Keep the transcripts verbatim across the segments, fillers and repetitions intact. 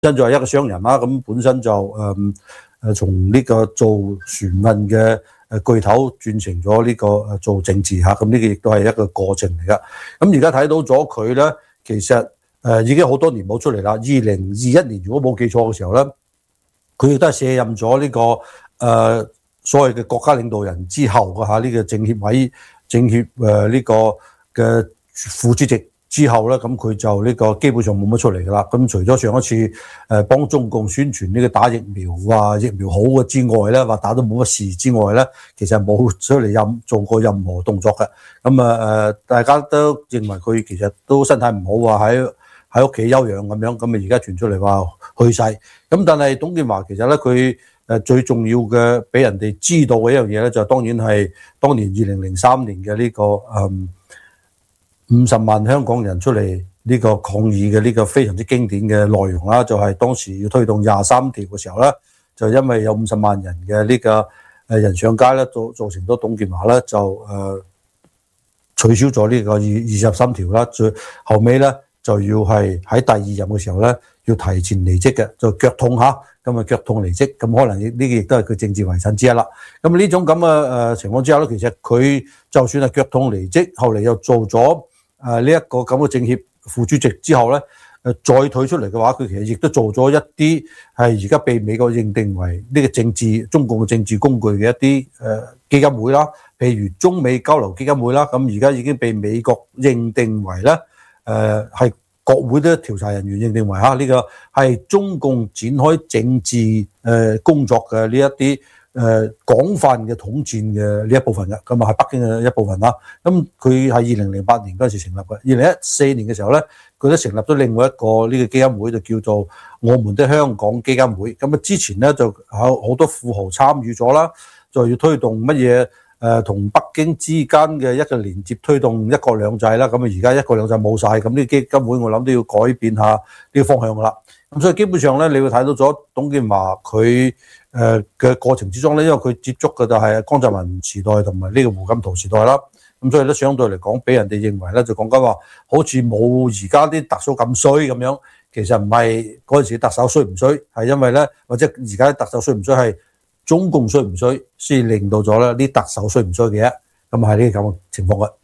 身就係一個商人啦，咁本身就誒誒從呢個做船運嘅誒巨頭轉成咗呢個誒做政治嚇，咁呢個亦都係一個過程嚟噶。咁而家睇到咗佢咧，其實誒已經好多年冇出嚟啦。二零二一年如果冇記錯嘅時候咧，佢亦都係卸任咗呢個誒所謂嘅國家領導人之後嘅嚇，呢個政協委政協誒呢個嘅副主席之後咧，咁佢就呢個基本上冇乜出嚟噶啦。咁除咗上一次誒幫中共宣傳呢個打疫苗話疫苗好嘅之外咧，話打都冇乜事之外咧，其實冇出嚟任做過任何動作嘅。咁啊誒，大家都認為佢其實都身體唔好啊，喺喺屋企休養咁樣。咁啊而家傳出嚟話去世。咁但係董建華其實咧，佢誒最重要嘅俾人哋知道嘅一樣嘢咧，就當然係當年二零零三年嘅呢個誒五十萬香港人出嚟呢個抗議嘅呢個非常之經典嘅內容啦，就係當時要推動廿三條嘅時候咧，就因為有五十萬人嘅呢個誒人上街咧，造造成咗董建華咧就誒取消咗呢個二二十三條啦，最後尾咧就要係喺第二任嘅時候咧要提前離職嘅，就腳痛嚇，咁啊腳痛離職，咁可能呢個亦都係佢政治遺產之一啦。咁呢種咁嘅誒情況之下咧，其實佢就算係腳痛離職，後嚟又做咗誒呢一個咁嘅政協副主席之後咧，誒再退出嚟嘅話，佢其實亦都做咗一啲係而家被美國認定為呢個政治中共嘅政治工具嘅一啲誒基金會啦，譬如中美交流基金會啦，咁而家已經被美國認定為咧誒係國會嘅調查人員認定為嚇呢個係中共展開政治誒工作嘅呢一啲誒廣泛嘅統戰嘅呢一部分嘅，咁啊係北京嘅一部分啦。咁佢係二零零八年嗰陣時成立嘅，二零一四年嘅時候咧，佢都成立咗另外一個呢個基金會，就叫做我們的香港基金會。咁啊之前咧就有好多富豪參與咗啦，就要推動乜嘢誒同北京之間嘅一個連接，推動一國兩制啦。咁啊而家一國兩制冇晒，咁呢個基金會我諗都要改變下呢個方向噶啦。咁所以基本上咧，你會睇到咗董建華佢誒嘅過程之中咧，因為佢接觸嘅就係江澤民時代同埋呢個胡錦濤時代啦，咁所以咧相對嚟講，俾人哋認為咧就講緊話，好似冇而家啲特首咁衰咁樣。其實唔係嗰陣時特首衰唔衰，係因為咧或者而家特首衰唔衰係中共衰唔衰，先令到咗咧啲特首衰唔衰嘅啫。咁係呢個咁嘅情況嘅。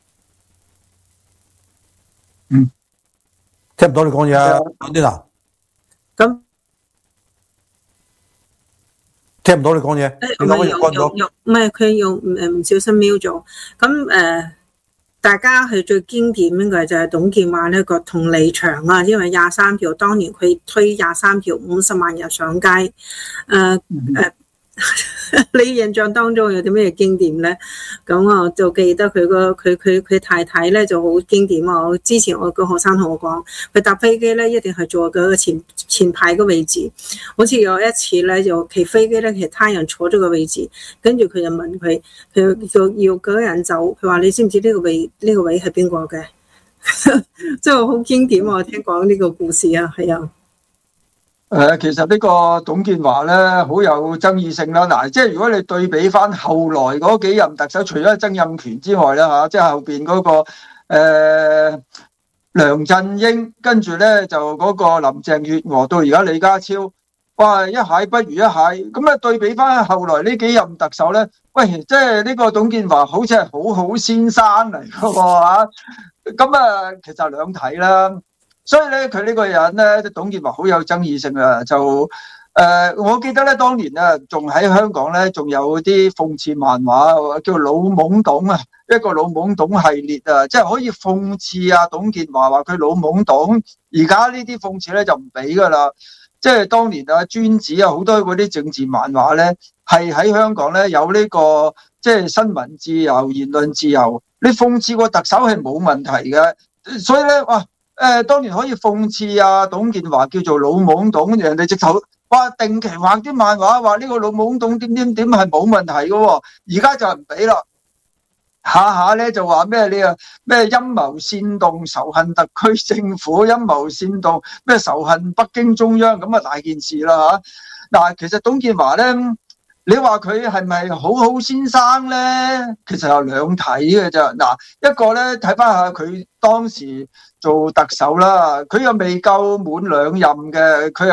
嗯，聽唔到你講嘢啊，啲嗱。 咁聽唔到你講嘢，你講嘢關咗。 唔係佢用誒唔小心瞄咗。咁誒、呃，大家係最經典嘅就係董建華呢個同離場啊，因為廿三條當年佢推廿三條，五十萬人上街。誒、呃、誒。呃你印象當中有啲咩經典咧？咁我就記得佢個佢佢佢太太咧就好經典啊！我之前我個學生同我講，佢搭飛機咧一定係坐個前前排個位置。好似有一次咧就騎飛機咧，其他人坐咗個位置，跟住佢就問佢，佢就要嗰個人走，佢話你知唔知呢個位呢、呢個位係邊個嘅？即係好經典啊！我聽講呢個故事啊，係啊。 誒，其實呢個董建華咧好有爭議性啦。嗱，即係如果你對比翻後來嗰幾任特首，除咗曾蔭權之外啦嚇，即係後邊嗰個誒梁振英，跟住咧就嗰個林鄭月娥，到而家李家超，哇，一蟹不如一蟹。咁啊對比翻後來呢幾任特首咧，喂，即係呢個董建華好似係好好先生嚟㗎喎嚇。咁啊，其實兩睇啦。所以咧，佢呢個人咧，董建華好有爭議性啊！就誒、呃，我記得咧，當年啊，仲喺香港咧，仲有啲諷刺漫畫，叫老懵董啊，一個老懵董系列啊，即係可以諷刺啊，董建華話佢老懵董。而家呢啲諷刺咧就唔俾噶啦，即係當年啊，專子啊，好多嗰啲政治漫畫咧，係喺香港咧有呢、這個即係新聞自由、言論自由，你諷刺個特首係冇問題嘅，所以咧，哇！誒、呃，當年可以諷刺啊，董建華叫做老懵董，人哋直頭哇定期畫啲漫畫，話呢個老懵董點點點係冇問題嘅、哦，而家就唔俾啦，下下咧就話咩你啊咩陰謀煽動仇恨特區政府，陰謀煽動咩仇恨北京中央，咁啊大件事啦吓。嗱，其實董建華咧你話佢係咪好好先生咧？其實有兩睇嘅啫。嗱，一個咧睇翻下佢當時做特首啦，佢又未夠滿兩任嘅，佢